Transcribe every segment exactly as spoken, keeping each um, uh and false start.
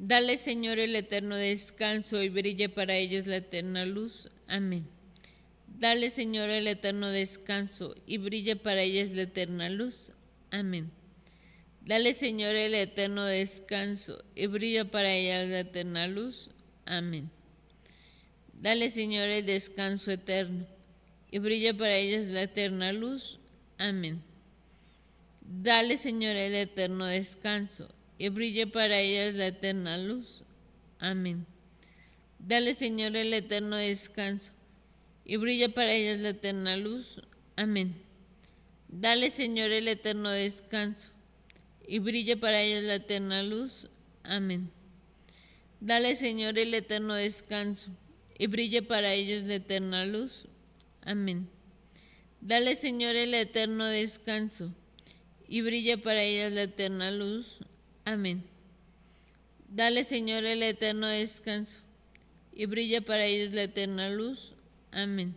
Dale, Señor, el eterno descanso y brille para ellos la eterna luz. Amén. Dale, Señor, el eterno descanso y brille para ellos la eterna luz. Amén. Dale, Señor, el eterno descanso y brilla para ellas la eterna luz. Amén. Dale, Señor, el descanso eterno y brilla para ellas la eterna luz. Amén. Dale, Señor, el eterno descanso y brille para ellas la eterna luz. Amén. Dale, Señor, el eterno descanso y brilla para ellas la eterna luz. Amén. Dale, Señor, el eterno descanso y brille para ellas la eterna luz. Amén. Dale, Señor, el eterno descanso y brille para ellos la eterna luz. Amén. Dale, Señor, el eterno descanso y brille para ellas la eterna luz. Amén. Dale, Señor, el eterno descanso y brilla para ellos la eterna luz. Amén.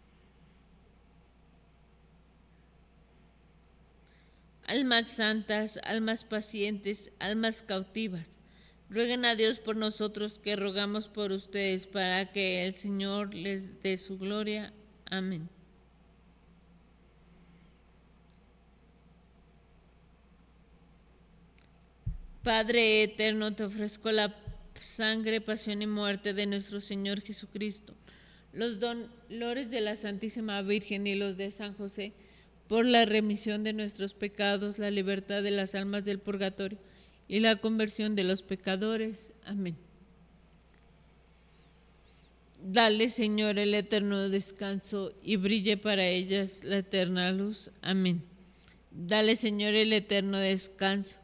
Almas santas, almas pacientes, almas cautivas, rueguen a Dios por nosotros que rogamos por ustedes para que el Señor les dé su gloria. Amén. Padre eterno, te ofrezco la sangre, pasión y muerte de nuestro Señor Jesucristo, los dolores de la Santísima Virgen y los de San José, por la remisión de nuestros pecados, la libertad de las almas del purgatorio y la conversión de los pecadores. Amén. Dale, Señor, el eterno descanso y brille para ellas la eterna luz. Amén. Dale, Señor, el eterno descanso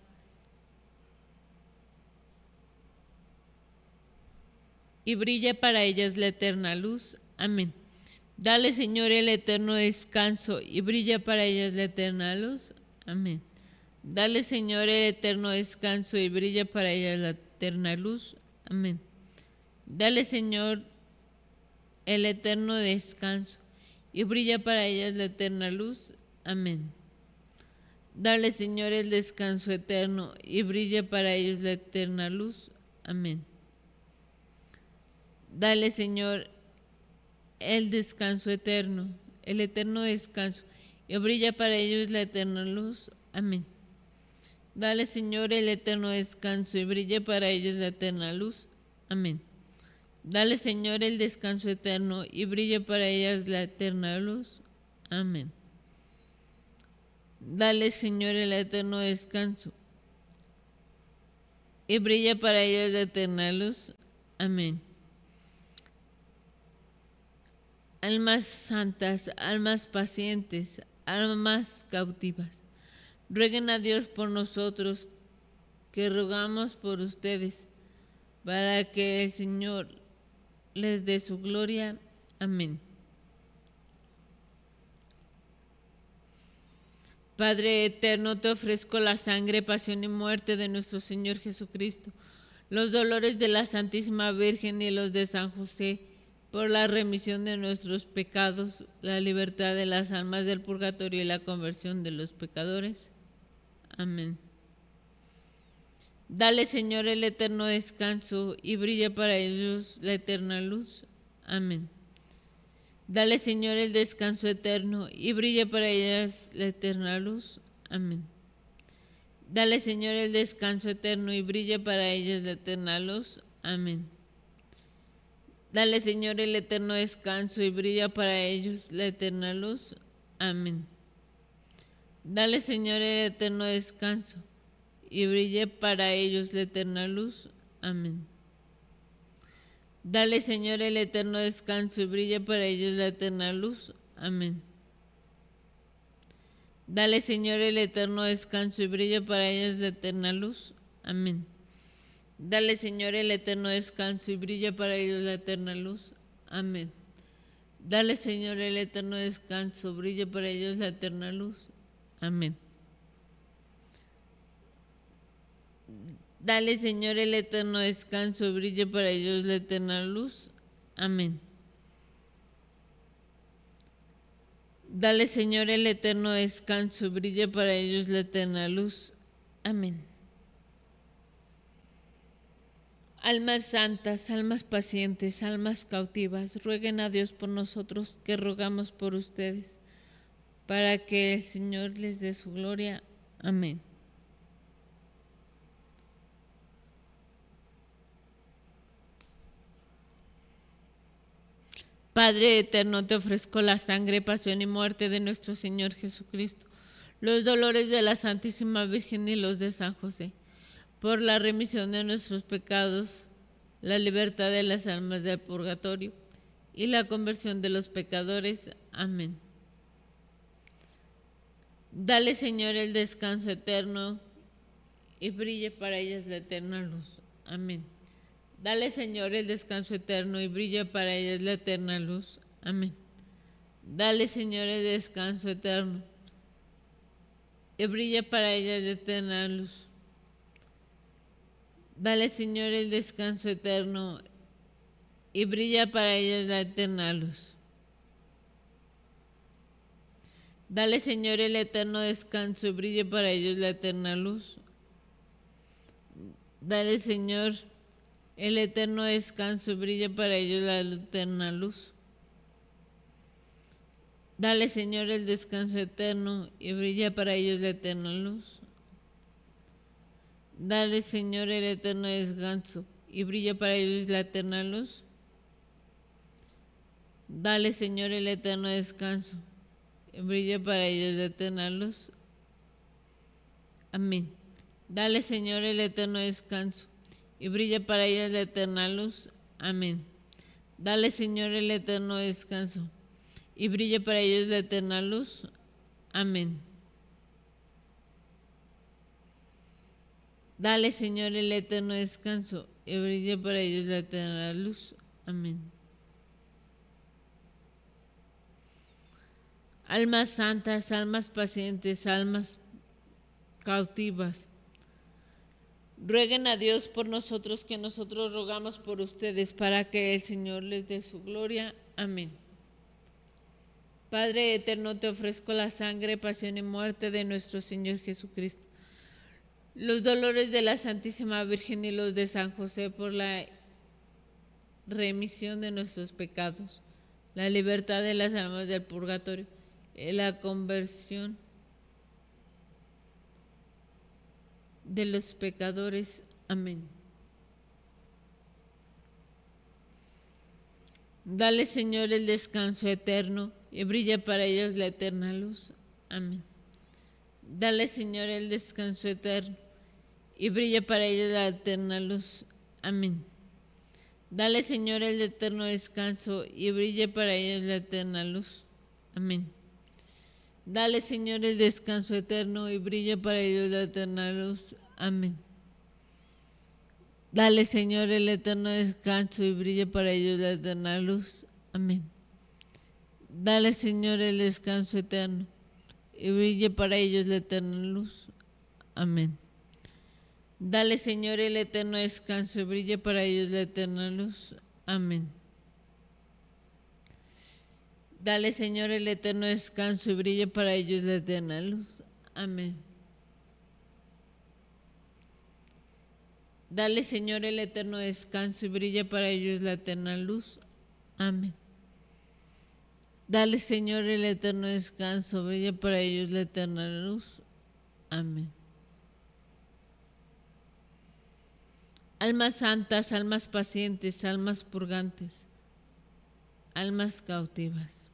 y brilla para ellas la eterna luz. Amén. Dale, Señor, el eterno descanso y brilla para ellas la eterna luz. Amén. Dale, Señor, el eterno descanso y brilla para ellas la eterna luz. Amén. Dale, Señor, el eterno descanso y brilla para ellas la eterna luz. Amén. Dale, Señor, el descanso eterno y brilla para ellos la eterna luz. Amén. Dale, Señor, el descanso eterno, el eterno descanso, y brilla para ellos la eterna luz. Amén. Dale, Señor, el eterno descanso, y brilla para ellos la eterna luz. Amén. Dale, Señor, el descanso eterno, y brilla para ellas la eterna luz. Amén. Dale, Señor, el eterno descanso, y brilla para ellas la eterna luz. Amén. Almas santas, almas pacientes, almas cautivas, rueguen a Dios por nosotros, que rogamos por ustedes, para que el Señor les dé su gloria. Amén. Padre eterno, te ofrezco la sangre, pasión y muerte de nuestro Señor Jesucristo, los dolores de la Santísima Virgen y los de San José, por la remisión de nuestros pecados, la libertad de las almas del purgatorio y la conversión de los pecadores. Amén. Dale, Señor, el eterno descanso y brilla para ellos la eterna luz. Amén. Dale, Señor, el descanso eterno y brilla para ellas la eterna luz. Amén. Dale, Señor, el descanso eterno y brilla para ellas la eterna luz. Amén. Dale, Señor, el eterno descanso y brilla para ellos la eterna luz. Amén. Dale, Señor, el eterno descanso y brille para ellos la eterna luz. Amén. Dale, Señor, el eterno descanso y brilla para ellos la eterna luz. Amén. Dale, Señor, el eterno descanso y brilla para ellos la eterna luz. Amén. Dale, Señor, el eterno descanso y brilla para ellos la eterna luz. Amén. Dale, Señor, el eterno descanso, brilla para ellos la eterna luz. Amén. Dale, Señor, el eterno descanso, brille para ellos la eterna luz. Amén. Dale, Señor, el eterno descanso, brille para ellos la eterna luz. Amén. Almas santas, almas pacientes, almas cautivas, rueguen a Dios por nosotros que rogamos por ustedes, para que el Señor les dé su gloria. Amén. Padre eterno, te ofrezco la sangre, pasión y muerte de nuestro Señor Jesucristo, los dolores de la Santísima Virgen y los de San José, por la remisión de nuestros pecados, la libertad de las almas del purgatorio y la conversión de los pecadores. Amén. Dale, Señor, el descanso eterno y brille para ellas la eterna luz. Amén. Dale, Señor, el descanso eterno y brille para ellas la eterna luz. Amén. Dale, Señor, el descanso eterno y brille para ellas la eterna luz. Dale, Señor, el descanso eterno y brilla para ellas la eterna luz. Dale, Señor, el eterno descanso y brille para ellos la eterna luz. Dale, Señor, el eterno descanso y brille para ellos la eterna luz. Dale, Señor, el descanso eterno y brilla para ellos la eterna luz. Dale, Señor, el eterno descanso y brilla para ellos la eterna luz. Dale, Señor, el eterno descanso y brilla para ellos la eterna luz. Amén. Dale, Señor, el eterno descanso y brilla para ellos la eterna luz. Amén. Dale, Señor, el eterno descanso y brilla para ellos la eterna luz. Amén. Dale, Señor, el eterno descanso y brille para ellos la eterna luz. Amén. Almas santas, almas pacientes, almas cautivas, rueguen a Dios por nosotros que nosotros rogamos por ustedes, para que el Señor les dé su gloria. Amén. Padre eterno, te ofrezco la sangre, pasión y muerte de nuestro Señor Jesucristo, los dolores de la Santísima Virgen y los de San José, por la remisión de nuestros pecados, la libertad de las almas del purgatorio y la conversión de los pecadores. Amén. Dale, Señor, el descanso eterno y brilla para ellos la eterna luz. Amén. Dale, Señor, el descanso eterno y brilla para ellos la eterna luz. Amén. Dale, Señor, el eterno descanso y brille para ellos la eterna luz. Amén. Dale, Señor, el descanso eterno y brille para ellos la eterna luz. Amén. Dale, Señor, el eterno descanso y brille para ellos la eterna luz. Amén. Dale, Señor, el descanso eterno y brille para ellos la eterna luz. Amén. Dale, Señor, el eterno descanso y brille para ellos la eterna luz. Amén. Dale, Señor, el eterno descanso y brille para ellos la eterna luz. Amén. Dale, Señor, el eterno descanso y brille para ellos la eterna luz. Amén. Dale, Señor, el eterno descanso, brille para ellos la eterna luz. Amén. Almas santas, almas pacientes, almas purgantes, almas cautivas,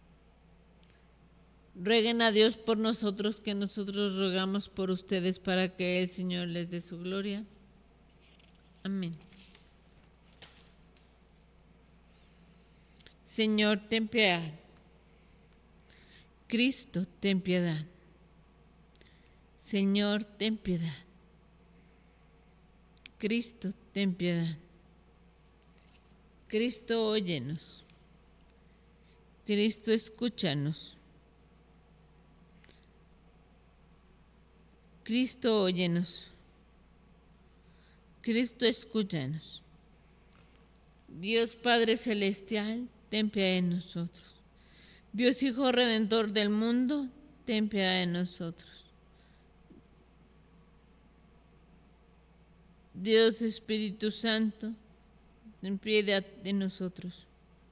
rueguen a Dios por nosotros que nosotros rogamos por ustedes, para que el Señor les dé su gloria. Amén. Señor, ten piedad. Cristo, ten piedad. Señor, ten piedad. Cristo, ten piedad. Cristo, óyenos. Cristo, escúchanos. Cristo, óyenos. Cristo, escúchanos. Dios Padre Celestial, ten piedad de nosotros. Dios Hijo Redentor del mundo, ten piedad de nosotros. Dios Espíritu Santo, ten piedad de nosotros.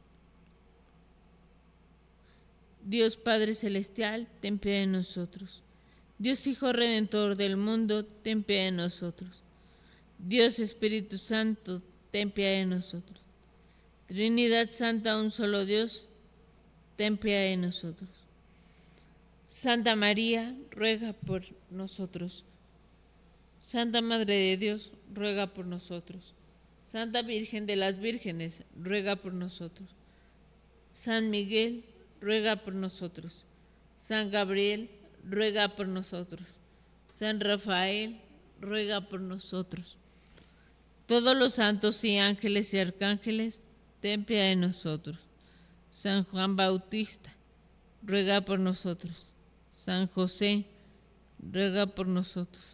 Dios Padre Celestial, ten piedad de nosotros. Dios Hijo Redentor del mundo, ten piedad de nosotros. Dios Espíritu Santo, ten piedad de nosotros. Trinidad Santa, un solo Dios, ten piedad de nosotros. Santa María, ruega por nosotros. Santa Madre de Dios, ruega por nosotros. Santa Virgen de las Vírgenes, ruega por nosotros. San Miguel, ruega por nosotros. San Gabriel, ruega por nosotros. San Rafael, ruega por nosotros. Todos los santos y ángeles y arcángeles, ten piedad de nosotros. San Juan Bautista, ruega por nosotros. San José, ruega por nosotros.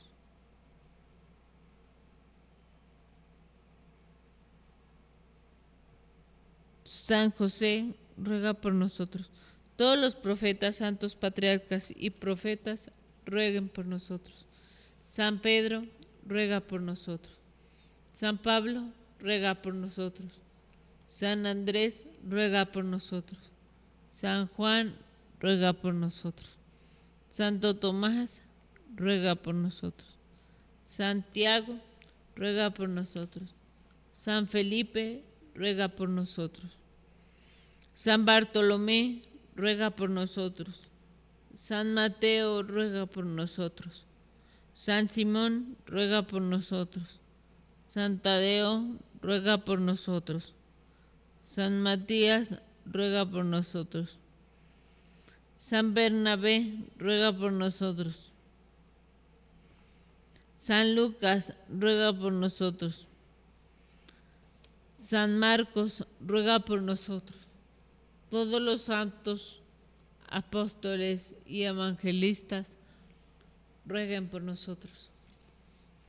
San José, ruega por nosotros. Todos los profetas, santos, patriarcas y profetas, rueguen por nosotros. San Pedro, ruega por nosotros. San Pablo, ruega por nosotros. San Andrés, ruega por nosotros. San Juan, ruega por nosotros. Santo Tomás, ruega por nosotros. Santiago, ruega por nosotros. San Felipe, ruega por nosotros. San Bartolomé, ruega por nosotros. San Mateo, ruega por nosotros. San Simón, ruega por nosotros. San Tadeo, ruega por nosotros. San Matías, ruega por nosotros. San Bernabé, ruega por nosotros. San Lucas, ruega por nosotros. San Marcos, ruega por nosotros. Todos los santos, apóstoles y evangelistas, rueguen por nosotros.